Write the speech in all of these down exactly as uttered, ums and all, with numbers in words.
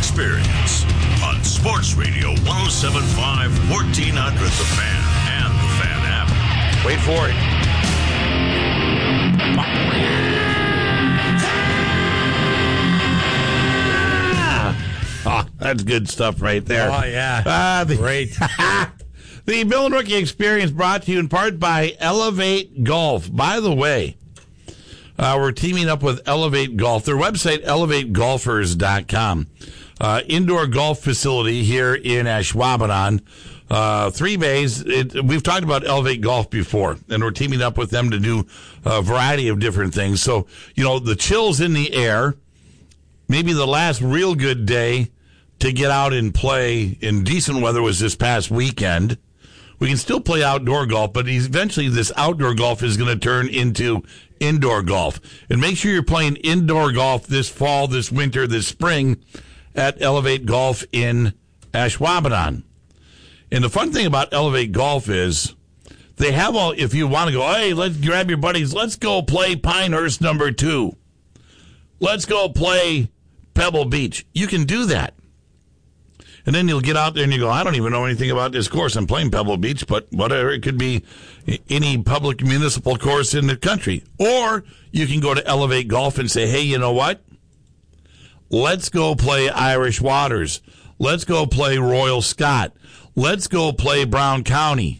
Experience on Sports Radio one oh seven point five, fourteen hundred The Fan and the Fan app. Wait for it. Oh, that's good stuff right there. Oh, yeah. Uh, the, Great. The Bill and Rookie Experience brought to you in part by Elevate Golf. By the way, uh, we're teaming up with Elevate Golf. Their website, elevate golfers dot com. Uh, indoor golf facility here in Ashwaubenon. Uh, three bays. It, we've talked about Elevate Golf before, and we're teaming up with them to do a variety of different things. So, you know, the chill's in the air. Maybe the last real good day to get out and play in decent weather was this past weekend. We can still play outdoor golf, but eventually this outdoor golf is going to turn into indoor golf. And make sure you're playing indoor golf this fall, this winter, this spring at Elevate Golf in Ashwaubenon. And the fun thing about Elevate Golf is they have all, if you want to go, hey, let's grab your buddies, let's go play Pinehurst number two. Let's go play Pebble Beach. You can do that. And then you'll get out there and you go, I don't even know anything about this course. I'm playing Pebble Beach, but whatever. It could be any public municipal course in the country. Or you can go to Elevate Golf and say, hey, you know what? Let's go play Irish Waters. Let's go play Royal Scott. Let's go play Brown County.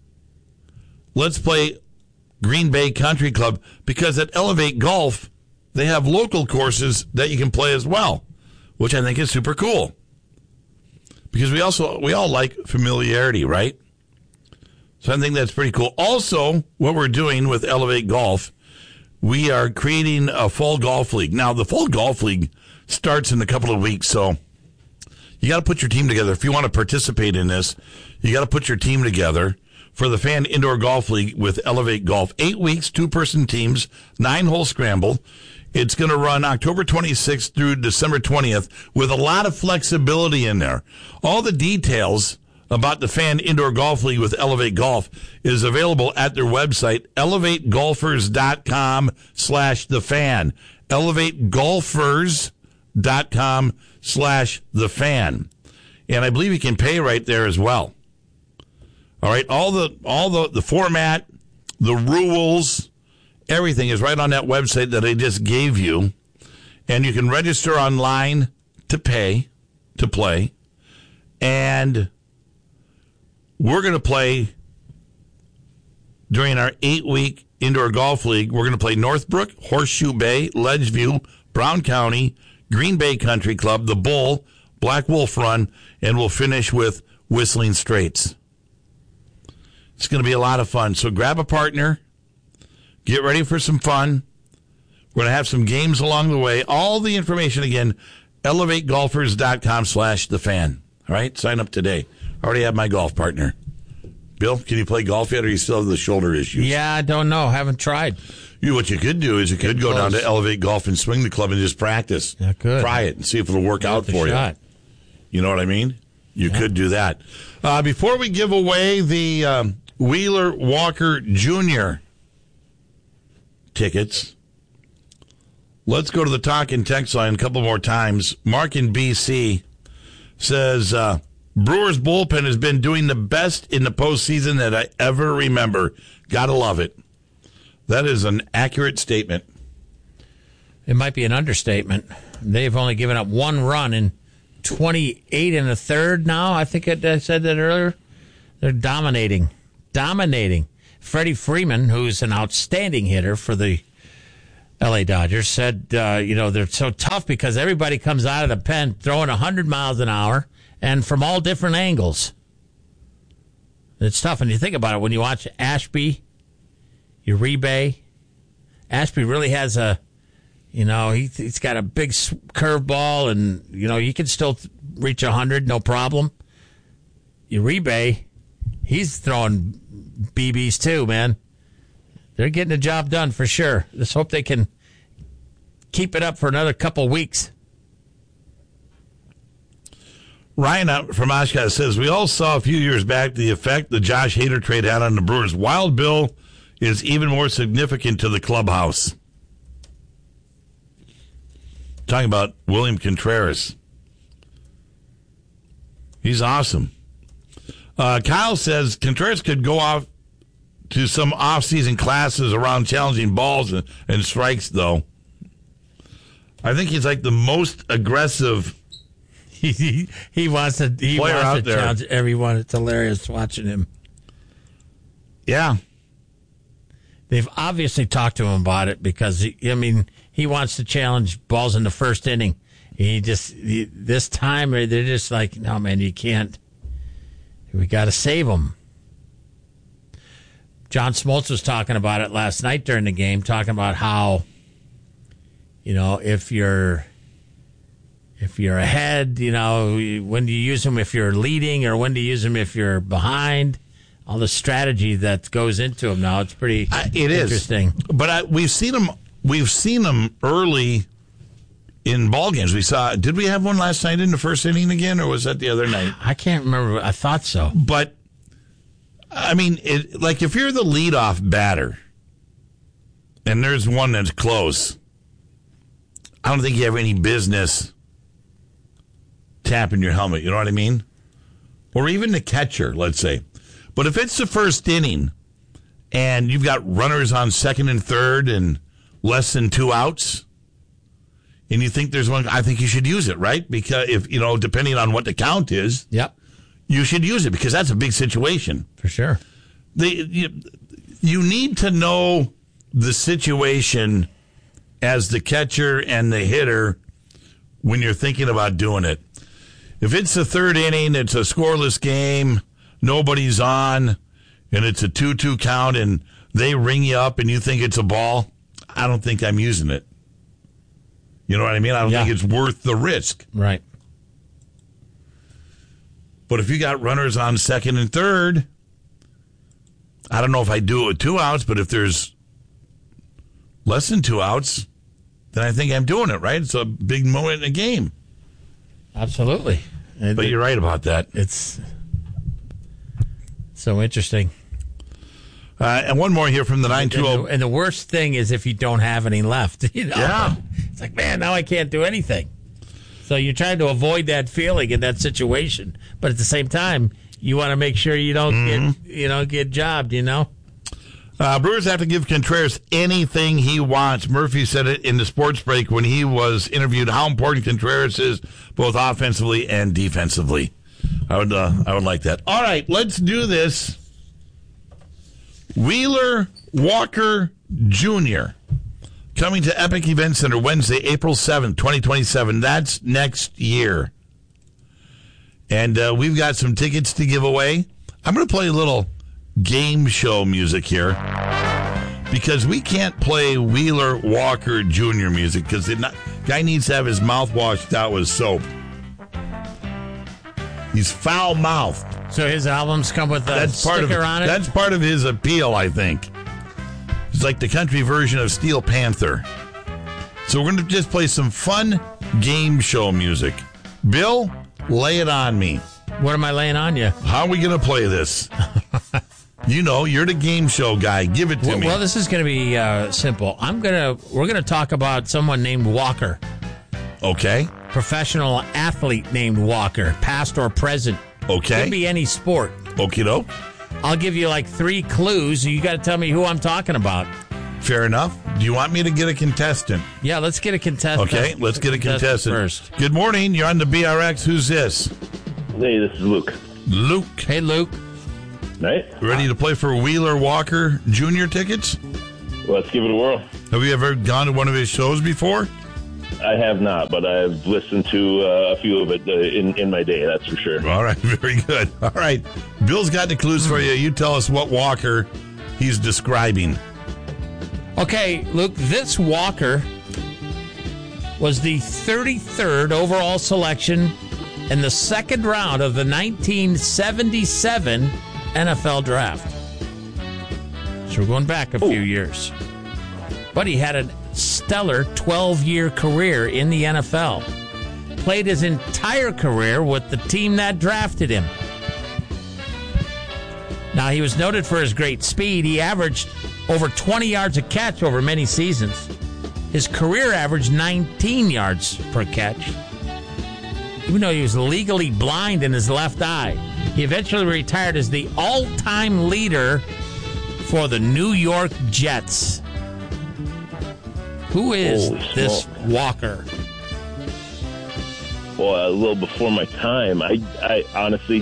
Let's play Green Bay Country Club. Because at Elevate Golf, they have local courses that you can play as well, which I think is super cool. Because we also, we all like familiarity, right? So I think that's pretty cool. Also, what we're doing with Elevate Golf, we are creating a fall golf league. Now, the fall golf league starts in a couple of weeks, so you got to put your team together. If you want to participate in this, you got to put your team together for the Fan Indoor Golf League with Elevate Golf. Eight weeks, two-person teams, nine-hole scramble. It's going to run October twenty-sixth through December twentieth with a lot of flexibility in there. All the details about the Fan Indoor Golf League with Elevate Golf is available at their website, elevate golfers dot com slash the fan. elevate golfers dot com slash the fan. And I believe you can pay right there as well. All right, all the all the, the format, the rules, everything is right on that website that I just gave you. And you can register online to pay, to play. And we're going to play during our eight-week indoor golf league. We're going to play Northbrook, Horseshoe Bay, Ledgeview, Brown County, Green Bay Country Club, The Bull, Black Wolf Run, and we'll finish with Whistling Straits. It's going to be a lot of fun. So grab a partner. Get ready for some fun. We're going to have some games along the way. All the information, again, elevate golfers dot com slash the fan. All right? Sign up today. I already have my golf partner. Bill, can you play golf yet, or you still have the shoulder issues? Yeah, I don't know. Haven't tried. You, what you could do is you could Get go close. down to Elevate Golf and swing the club and just practice. Yeah, good. Try it and see if it'll work Give out it a for shot. you. You know what I mean? You Yeah. could do that. Uh, before we give away the um, Wheeler Walker Junior tickets, let's go to the talk and text line a couple more times. Mark in B C says, uh, Brewers bullpen has been doing the best in the postseason that I ever remember. Gotta love it. That is an accurate statement. It might be an understatement. They've only given up one run in twenty-eight and a third now. I think I I said that earlier. They're dominating. Dominating. Freddie Freeman, who's an outstanding hitter for the L A Dodgers, said, uh, you know, they're so tough because everybody comes out of the pen throwing one hundred miles an hour and from all different angles. It's tough. And you think about it, when you watch Ashby, Uribe, Ashby really has a, you know, he, he's got a big curveball and, you know, you can still reach one hundred, no problem. Uribe, he's throwing B Bs too, man. They're getting the job done for sure. Let's hope they can keep it up for another couple weeks. Ryan out from Oshkosh says, we all saw a few years back the effect the Josh Hader trade had on the Brewers. Wild Bill is even more significant to the clubhouse. Talking about William Contreras. He's awesome. Uh, Kyle says Contreras could go off to some off-season classes around challenging balls and, and strikes, though. I think he's like the most aggressive he, he, he wants to, he player wants out to there. challenge everyone. It's hilarious watching him. Yeah. They've obviously talked to him about it because, he, I mean, he wants to challenge balls in the first inning. He just, he, this time, they're just like, no, man, you can't. We got to save him. John Smoltz was talking about it last night during the game, talking about how, you know, if you're if you're ahead, you know, when do you use them if you're leading, or when do you use them if you're behind? All the strategy that goes into them now, it's pretty uh, it interesting. Is. But I, we've seen them. We've seen them early in ball games. We saw. Did we have one last night in the first inning again, or was that the other night? I can't remember. I thought so. But I mean, it, like if you're the leadoff batter, and there's one that's close, I don't think you have any business tapping your helmet. You know what I mean? Or even the catcher, let's say. But if it's the first inning and you've got runners on second and third and less than two outs, and you think there's one, I think you should use it, right? Because if, you know, depending on what the count is, yep, you should use it because that's a big situation. For sure. The, you, you need to know the situation as the catcher and the hitter when you're thinking about doing it. If it's the third inning, it's a scoreless game, nobody's on, and it's a two two count, and they ring you up and you think it's a ball, I don't think I'm using it. You know what I mean? I don't yeah. think it's worth the risk. Right. But if you got runners on second and third, I don't know if I do it with two outs, but if there's less than two outs, then I think I'm doing it, right? It's a big moment in the game. Absolutely. But you're right about that. It's so interesting. Uh, and one more here from the nine two zero. And the worst thing is if you don't have any left. You know? Yeah. It's like, man, now I can't do anything. So you're trying to avoid that feeling in that situation. But at the same time, you want to make sure you don't mm-hmm. get, you know, get jobbed, you know? Uh, Brewers have to give Contreras anything he wants. Murphy said it in the sports break when he was interviewed how important Contreras is both offensively and defensively. I would uh, I would like that. All right, let's do this. Wheeler Walker Junior coming to Epic Event Center Wednesday, April seventh, twenty twenty-seven. That's next year. And uh, we've got some tickets to give away. I'm going to play a little game show music here because we can't play Wheeler Walker Junior music because the guy needs to have his mouth washed out with soap. He's foul-mouthed. So his albums come with a that's sticker part of, on it? That's part of his appeal, I think. It's like the country version of Steel Panther. So we're going to just play some fun game show music. Bill, lay it on me. What am I laying on you? How are we going to play this? You know, you're the game show guy. Give it to well, me. Well, this is going to be uh, simple. I'm gonna we're gonna talk about someone named Walker. Okay. Professional athlete named Walker, past or present. Okay. Could be any sport. Okie doke. I'll give you like three clues. You got to tell me who I'm talking about. Fair enough. Do you want me to get a contestant? Yeah, let's get a contestant. Okay, let's get a contestant first. Good morning. You're on the B R X. Who's this? Hey, this is Luke. Luke. Hey, Luke. Right. Ready to play for Wheeler Walker Junior tickets? Let's give it a whirl. Have you ever gone to one of his shows before? I have not, but I've listened to uh, a few of it uh, in, in my day, that's for sure. All right, very good. All right. Bill's got the clues for you. You tell us what Walker he's describing. Okay, Luke, this Walker was the thirty-third overall selection in the second round of the nineteen seventy-seven N F L Draft. So we're going back a few Ooh. years. But he had a stellar twelve-year career in the N F L. Played his entire career with the team that drafted him. Now, he was noted for his great speed. He averaged over twenty yards a catch over many seasons. His career averaged nineteen yards per catch. even though he was legally blind in his left eye. He eventually retired as the all-time leader for the New York Jets. Who is Holy this smoke. Walker? Well, a little before my time. I, I honestly,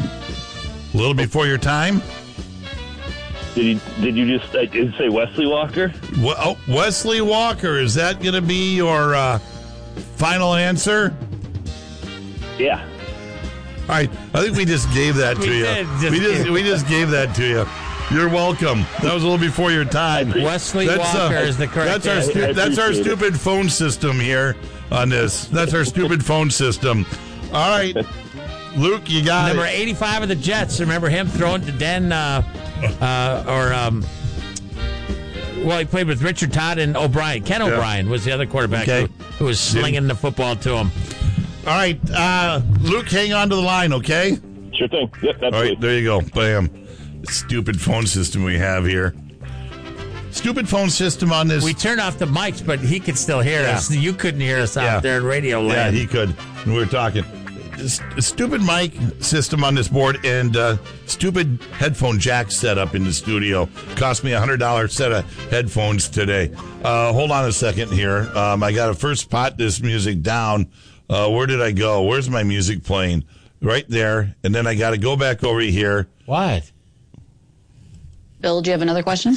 A little before your time? did you did you just uh, did you say Wesley Walker? We- oh, Wesley Walker, is that going to be your uh, final answer? Yeah. All right, I think we just gave that to We you. did just we just give- we just gave that to you. You're welcome. That was a little before your time. Wesley Walker is the correct That's our answer. stu- I that's our appreciate it. stupid phone system here on this. That's our stupid phone system. All right, Luke, you got Number it. eighty-five of the Jets. Remember him throwing to Den, uh, uh, or, um, well, he played with Richard Todd and O'Brien. Ken O'Brien was the other quarterback Okay. who, who was slinging the football to him. All right, uh, Luke, hang on to the line, okay? Sure thing. Yep, All absolutely. right, there you go. Bam. Stupid phone system we have here. Stupid phone system on this. We turned off the mics, but he could still hear Yeah. us. You couldn't hear us out Yeah. there in radio Yeah, land. he could. We were talking. S- Stupid mic system on this board and uh, stupid headphone jack setup in the studio. Cost me a one hundred dollars set of headphones today. Uh, hold on a second here. Um, I got to first pot this music down. Uh, where did I go? Where's my music playing? Right there. And then I got to go back over here. What? Bill, do you have another question?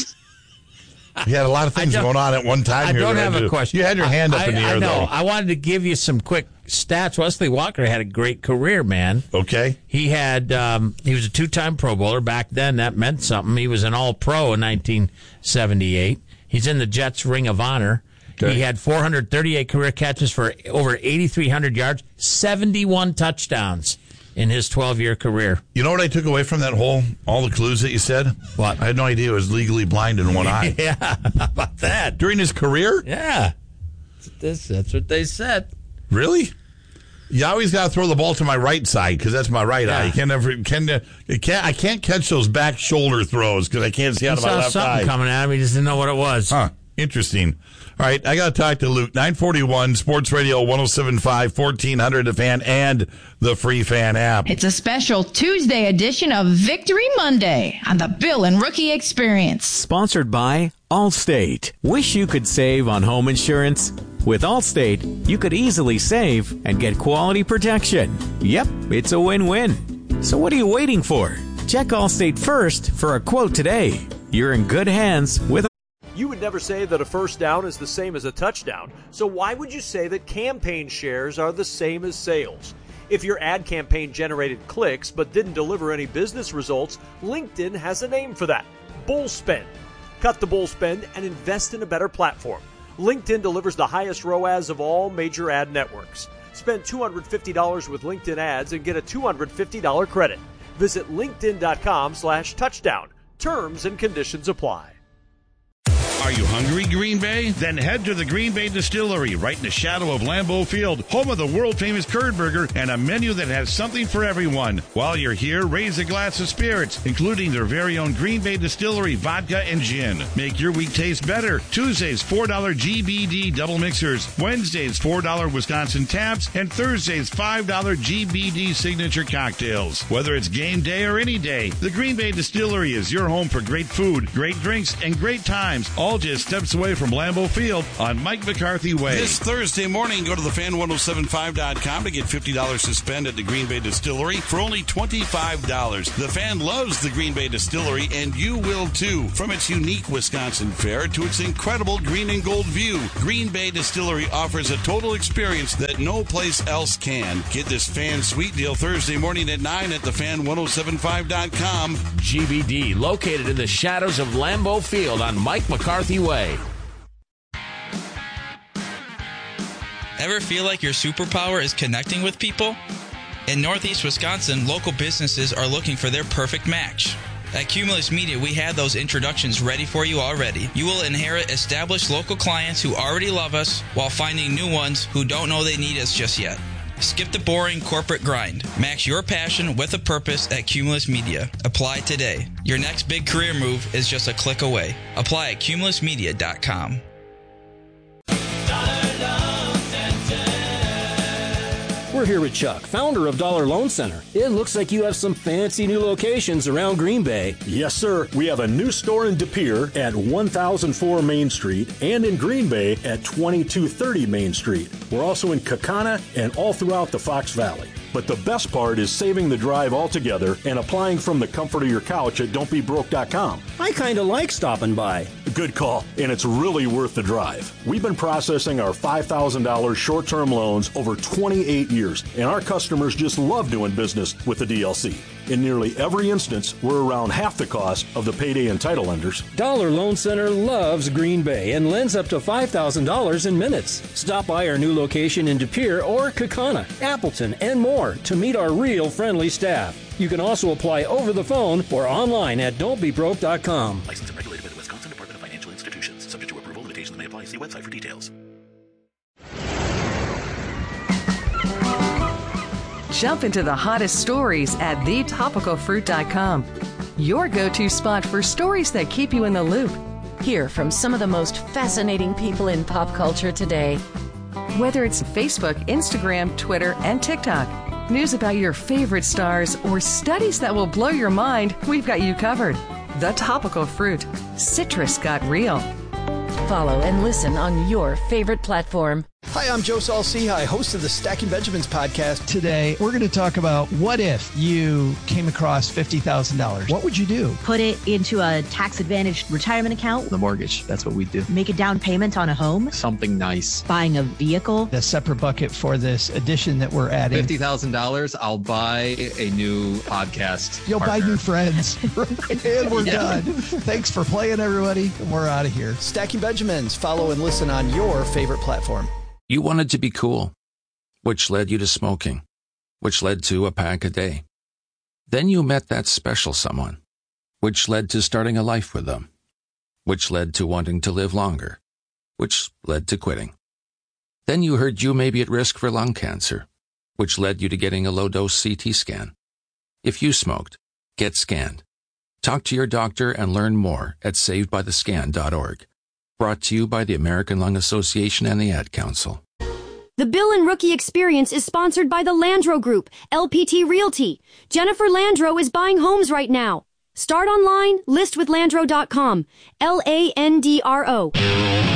We had a lot of things don't- going on at one time I here. don't that have I a do. question. You had your hand up I, in the I air, know. though. I wanted to give you some quick stats. Wesley Walker had a great career, man. Okay. He had um, he was a two-time Pro Bowler back then. That meant something. He was an All-Pro in nineteen seventy-eight. He's in the Jets Ring of Honor. Okay. He had four hundred thirty-eight career catches for over eighty-three hundred yards, seventy-one touchdowns in his twelve-year career. You know what I took away from that whole, all the clues that you said? What? I had no idea he was legally blind in one eye. Yeah, how about that? During his career? Yeah, that's, that's what they said. Really? You always got to throw the ball to my right side because that's my right Yeah. eye. You can never can you can't I can't catch those back shoulder throws because I can't see He out of my saw left something eye. coming at him. He just didn't know what it was. Huh. Interesting. All right, I got to talk to Luke. nine forty-one Sports Radio one oh seven point five, fourteen hundred The Fan, and the free Fan app. It's a special Tuesday edition of Victory Monday on the Bill and Rookie Experience. Sponsored by Allstate. Wish you could save on home insurance? With Allstate, you could easily save and get quality protection. Yep, it's a win-win. So what are you waiting for? Check Allstate first for a quote today. You're in good hands with You would never say that a first down is the same as a touchdown, so why would you say that campaign shares are the same as sales? If your ad campaign generated clicks but didn't deliver any business results, LinkedIn has a name for that: bull spend. Cut the bull spend and invest in a better platform. LinkedIn delivers the highest R O A S of all major ad networks. Spend two hundred fifty dollars with LinkedIn ads and get a two hundred fifty dollars credit. Visit linkedin.com slash touchdown. Terms and conditions apply. Are you hungry, Green Bay? Then head to the Green Bay Distillery, right in the shadow of Lambeau Field, home of the world-famous curd burger and a menu that has something for everyone. While you're here, raise a glass of spirits, including their very own Green Bay Distillery vodka and gin. Make your week taste better. Tuesdays, four dollars G B D double mixers. Wednesdays, four dollars Wisconsin taps. And Thursdays, five dollars G B D signature cocktails. Whether it's game day or any day, the Green Bay Distillery is your home for great food, great drinks, and great times, all just steps away from Lambeau Field on Mike McCarthy Way. This Thursday morning, go to the fan ten seventy-five dot com to get fifty dollars to spend at the Green Bay Distillery for only twenty-five dollars. The Fan loves the Green Bay Distillery, and you will too. From its unique Wisconsin fare to its incredible green and gold view, Green Bay Distillery offers a total experience that no place else can. Get this Fan sweet deal Thursday morning at nine at the fan ten seventy-five dot com. G B D, located in the shadows of Lambeau Field on Mike McCarthy Way. Ever feel like your superpower is connecting with people? In Northeast Wisconsin, local businesses are looking for their perfect match. At Cumulus Media, we have those introductions ready for you already. You will inherit established local clients who already love us while finding new ones who don't know they need us just yet. Skip the boring corporate grind. Match your passion with a purpose at Cumulus Media. Apply today. Your next big career move is just a click away. Apply at cumulus media dot com. We're We're here with Chuck, founder of Dollar Loan Center. It looks like you have some fancy new locations around Green Bay. Yes, sir. We have a new store in De Pere at one thousand four Main Street and in Green Bay at twenty-two thirty Main Street. We're also in Kaukauna and all throughout the Fox Valley. But the best part is saving the drive altogether and applying from the comfort of your couch at don't be broke dot com. I kind of like stopping by. Good call, and it's really worth the drive. We've been processing our five thousand dollars short-term loans over twenty-eight years, and our customers just love doing business with the D L C. In nearly every instance, we're around half the cost of the payday and title lenders. Dollar Loan Center loves Green Bay and lends up to five thousand dollars in minutes. Stop by our new location in De Pere or Kaukauna, Appleton, and more to meet our real friendly staff. You can also apply over the phone or online at don't be broke dot com. Licensed and regulated by the Wisconsin Department of Financial Institutions. Subject to approval, limitations may apply. See website for details. Jump into the hottest stories at the topical fruit dot com. Your go-to spot for stories that keep you in the loop. Hear from some of the most fascinating people in pop culture today. Whether it's Facebook, Instagram, Twitter, and TikTok, news about your favorite stars, or studies that will blow your mind, we've got you covered. The Topical Fruit. Citrus got real. Follow and listen on your favorite platform. Hi, I'm Joe Saul-Sehy, host of the Stacking Benjamins podcast. Today, we're going to talk about what if you came across fifty thousand dollars. What would you do? Put it into a tax-advantaged retirement account. The mortgage, that's what we do. Make a down payment on a home. Something nice. Buying a vehicle. A separate bucket for this addition that we're adding. fifty thousand dollars, I'll buy a new podcast You'll partner. buy new friends. And we're Yeah. done. Thanks for playing, everybody. We're out of here. Stacking Benjamins. Follow and listen on your favorite platform. You wanted to be cool, which led you to smoking, which led to a pack a day. Then you met that special someone, which led to starting a life with them, which led to wanting to live longer, which led to quitting. Then you heard you may be at risk for lung cancer, which led you to getting a low-dose C T scan. If you smoked, get scanned. Talk to your doctor and learn more at saved by the scan dot org. Brought to you by the American Lung Association and the Ad Council. The Bill and Rookie Experience is sponsored by the Landro Group, L P T Realty. Jennifer Landro is buying homes right now. Start online, list with landro dot com. L A N D R O.